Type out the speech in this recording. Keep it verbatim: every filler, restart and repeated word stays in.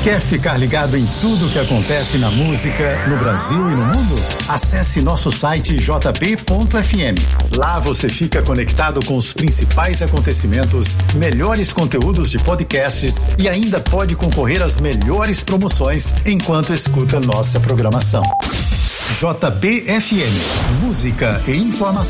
Quer ficar ligado em tudo que acontece na música, no Brasil e no mundo? Acesse nosso site j b ponto f m. Lá você fica conectado com os principais acontecimentos, melhores conteúdos de podcasts e ainda pode concorrer às melhores promoções enquanto escuta nossa programação. J B F M, música e informação.